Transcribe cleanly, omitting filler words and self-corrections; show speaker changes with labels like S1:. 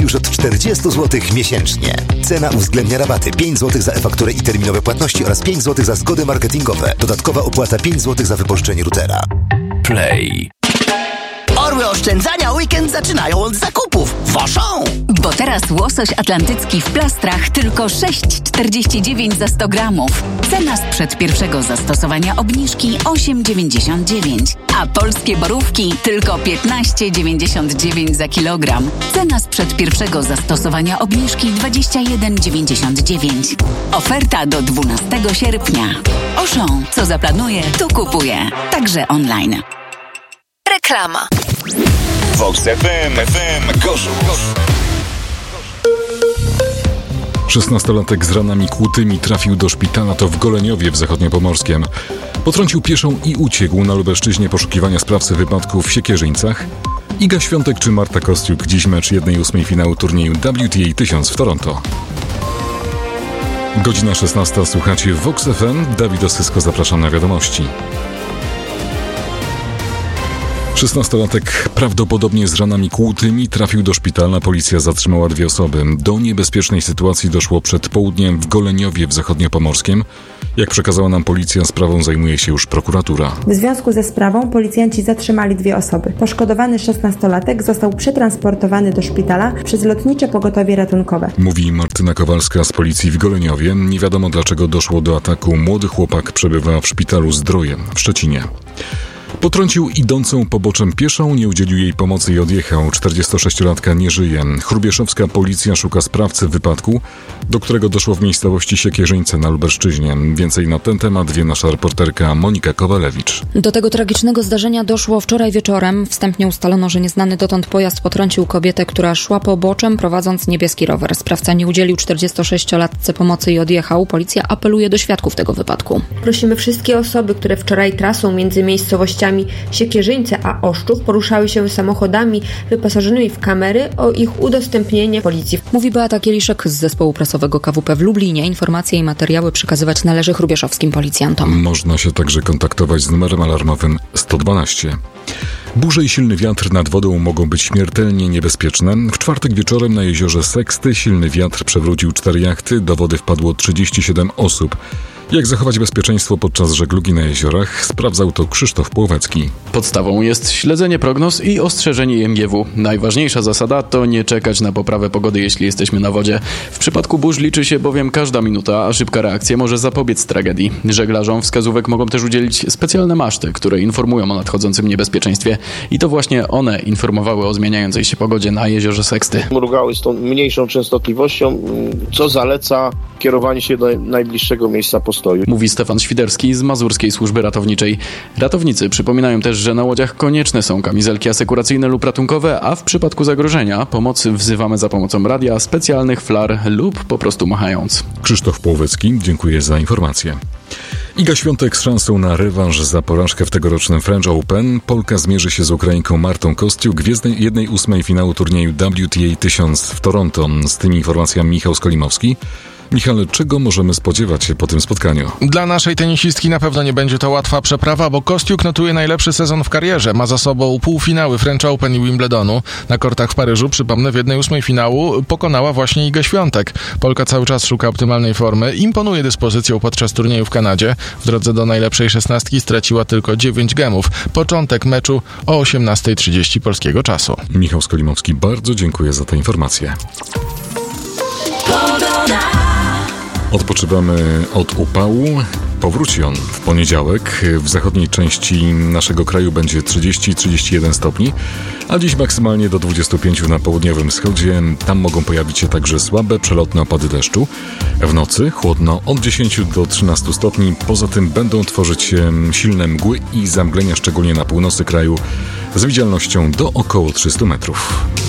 S1: już od 40 zł miesięcznie. Cena uwzględnia rabaty 5 zł za e-fakturę i terminowe płatności oraz 5 zł za zgody marketingowe. Dodatkowa opłata 5 zł za wypożyczenie routera.
S2: Play.
S3: Orły oszczędzania weekend zaczynają od zakupów. Woszą!
S4: Bo teraz łosoś atlantycki w plastrach tylko 6,49 za 100 gramów. Cena sprzed pierwszego zastosowania obniżki 8,99. A polskie borówki tylko 15,99 za kilogram. Cena sprzed pierwszego zastosowania obniżki 21,99. Oferta do 12 sierpnia. Auchan, co zaplanuje, to kupuje. Także online.
S5: Reklama.
S2: Vox FM Gorzów.
S6: 16-latek z ranami kłutymi trafił do szpitala, to w Goleniowie w Zachodniopomorskiem. Potrącił pieszą i uciekł. Na Lubelszczyźnie poszukiwania sprawcy wypadku w Siekierzyńcach. Iga Świątek czy Marta Kostiuk. Dziś mecz 1/8 finału turnieju WTA 1000 w Toronto. Godzina 16. Słuchacie Vox FM. Dawid Osysko, zapraszam na wiadomości. 16-latek prawdopodobnie z ranami kłutymi trafił do szpitala. Policja zatrzymała 2 osoby. Do niebezpiecznej sytuacji doszło przed południem w Goleniowie w Zachodniopomorskiem. Jak przekazała nam policja, sprawą zajmuje się już prokuratura.
S7: W związku ze sprawą policjanci zatrzymali 2 osoby. Poszkodowany 16-latek został przetransportowany do szpitala przez lotnicze pogotowie ratunkowe. Mówi Martyna Kowalska z policji w Goleniowie. Nie wiadomo, dlaczego doszło do ataku. Młody chłopak przebywa w szpitalu Zdroje w Szczecinie. Potrącił idącą poboczem pieszą, nie udzielił jej pomocy i odjechał. 46-latka nie żyje. Chrubieszowska policja szuka sprawcy wypadku, do którego doszło w miejscowości Siekierzyńce na Lubelszczyźnie. Więcej na ten temat wie nasza reporterka Monika Kowalewicz.
S8: Do tego tragicznego zdarzenia doszło wczoraj wieczorem. Wstępnie ustalono, że nieznany dotąd pojazd potrącił kobietę, która szła poboczem, prowadząc niebieski rower. Sprawca nie udzielił 46-latce pomocy i odjechał. Policja apeluje do świadków tego wypadku.
S9: Prosimy wszystkie osoby, które wczoraj trasą między miejscowościami Siekierzyńce a Oszczów poruszały się samochodami wyposażonymi w kamery, o ich udostępnienie policji.
S8: Mówi Beata Kieliszek z zespołu prasowego KWP w Lublinie. Informacje i materiały przekazywać należy chrubieszowskim policjantom.
S6: Można się także kontaktować z numerem alarmowym 112. Burze i silny wiatr nad wodą mogą być śmiertelnie niebezpieczne. W czwartek wieczorem na jeziorze Seksty silny wiatr przewrócił 4 jachty. Do wody wpadło 37 osób. Jak zachować bezpieczeństwo podczas żeglugi na jeziorach, sprawdzał to Krzysztof Płowecki.
S10: Podstawą jest śledzenie prognoz i ostrzeżenie IMGW. Najważniejsza zasada to nie czekać na poprawę pogody, jeśli jesteśmy na wodzie. W przypadku burz liczy się bowiem każda minuta, a szybka reakcja może zapobiec tragedii. Żeglarzom wskazówek mogą też udzielić specjalne maszty, które informują o nadchodzącym niebezpieczeństwie. I to właśnie one informowały o zmieniającej się pogodzie na jeziorze Seksty.
S11: Mrugały z tą mniejszą częstotliwością, co zaleca kierowanie się do najbliższego miejsca postoju.
S10: Mówi Stefan Świderski z Mazurskiej Służby Ratowniczej. Ratownicy przypominają też, że na łodziach konieczne są kamizelki asekuracyjne lub ratunkowe, a w przypadku zagrożenia pomocy wzywamy za pomocą radia, specjalnych flar lub po prostu machając.
S6: Krzysztof Płowecki, dziękuję za informację. Iga Świątek z szansą na rewanż za porażkę w tegorocznym French Open. Polka zmierzy się z Ukrainką Martą Kostiuk w 1/8 finału turnieju WTA 1000 w Toronto. Z tymi informacjami Michał Skolimowski. Michale, czego możemy spodziewać się po tym spotkaniu?
S12: Dla naszej tenisistki na pewno nie będzie to łatwa przeprawa, bo Kostiuk notuje najlepszy sezon w karierze. Ma za sobą półfinały French Open i Wimbledonu. Na kortach w Paryżu, przypomnę, w 1/8 finału pokonała właśnie Igę Świątek. Polka cały czas szuka optymalnej formy. Imponuje dyspozycją podczas turnieju w Kanadzie. W drodze do najlepszej 16 straciła tylko 9 gemów. Początek meczu o 18:30 polskiego czasu.
S6: Michał Skolimowski, bardzo dziękuję za tę informację. Odpoczywamy od upału. Powróci on w poniedziałek. W zachodniej części naszego kraju będzie 30-31 stopni, a dziś maksymalnie do 25 na południowym wschodzie. Tam mogą pojawić się także słabe, przelotne opady deszczu. W nocy chłodno od 10 do 13 stopni. Poza tym będą tworzyć się silne mgły i zamglenia, szczególnie na północy kraju, z widzialnością do około 300 metrów.